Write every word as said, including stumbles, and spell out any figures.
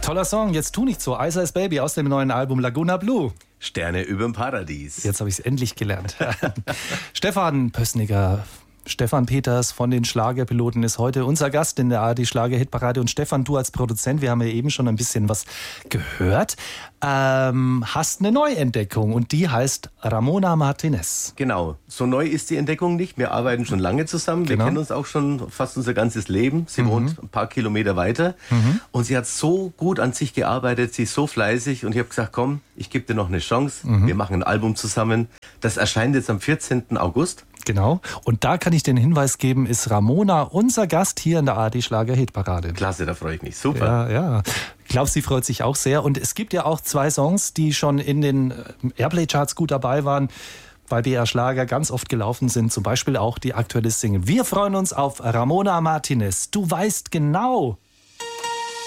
Toller Song, jetzt tu nicht so. Ice Ice Baby aus dem neuen Album Laguna Blue. Sterne überm Paradies. Jetzt habe ich es endlich gelernt. Stefan Pößniger, Stefan Peters von den Schlagerpiloten ist heute unser Gast in der A R D Schlager-Hitparade. Und Stefan, du als Produzent, wir haben ja eben schon ein bisschen was gehört, ähm, hast eine Neuentdeckung und die heißt Ramona Martinez. Genau, so neu ist die Entdeckung nicht. Wir arbeiten schon lange zusammen. Wir Genau. kennen uns auch schon fast unser ganzes Leben. Sie mhm. wohnt ein paar Kilometer weiter mhm. und sie hat so gut an sich gearbeitet, sie ist so fleißig und ich habe gesagt, komm, ich gebe dir noch eine Chance. Mhm. Wir machen ein Album zusammen. Das erscheint jetzt am vierzehnten August. Genau. Und da kann ich den Hinweis geben, ist Ramona unser Gast hier in der A R D Schlager-Hitparade. Klasse, da freue ich mich. Super. Ja, ja. Ich glaube, sie freut sich auch sehr. Und es gibt ja auch zwei Songs, die schon in den Airplay-Charts gut dabei waren, bei B R Schlager ganz oft gelaufen sind. Zum Beispiel auch die aktuelle Single. Wir freuen uns auf Ramona Martinez. Du weißt genau.